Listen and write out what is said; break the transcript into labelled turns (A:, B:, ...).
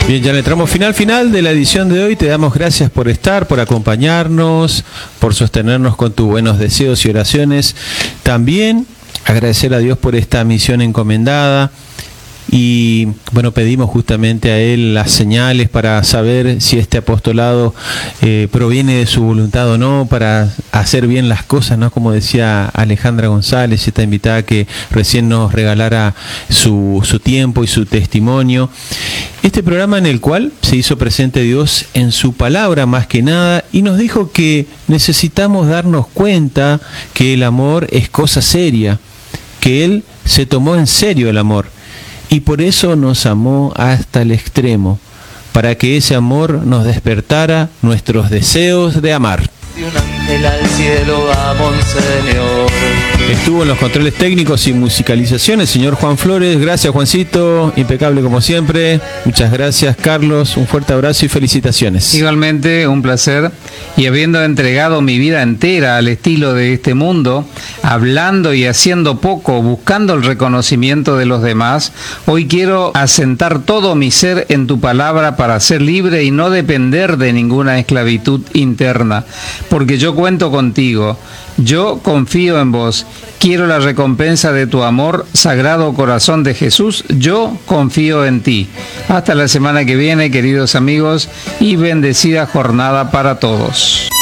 A: Bien, ya en el tramo final de la edición de hoy, te damos gracias por estar, por acompañarnos, por sostenernos con tus buenos deseos y oraciones. También agradecer a Dios por esta misión encomendada. Y bueno, pedimos justamente a Él las señales para saber si este apostolado proviene de su voluntad o no, para hacer bien las cosas, ¿no? Como decía Alejandra González, esta invitada que recién nos regalara su tiempo y su testimonio. Este programa en el cual se hizo presente Dios en su palabra más que nada y nos dijo que necesitamos darnos cuenta que el amor es cosa seria, que Él se tomó en serio el amor. Y por eso nos amó hasta el extremo, para que ese amor nos despertara nuestros deseos de amar.
B: Y un ángel al cielo va, Monseñor.
A: Estuvo en los controles técnicos y musicalización el señor Juan Flores. Gracias, Juancito, impecable como siempre. Muchas gracias, Carlos, un fuerte abrazo y felicitaciones.
C: Igualmente, un placer. Y habiendo entregado mi vida entera al estilo de este mundo, hablando y haciendo poco, buscando el reconocimiento de los demás, hoy quiero asentar todo mi ser en tu palabra para ser libre y no depender de ninguna esclavitud interna, porque yo cuento contigo, yo confío en vos, quiero la recompensa de tu amor, Sagrado Corazón de Jesús, yo confío en ti. Hasta la semana que viene, queridos amigos, y bendecida jornada para todos.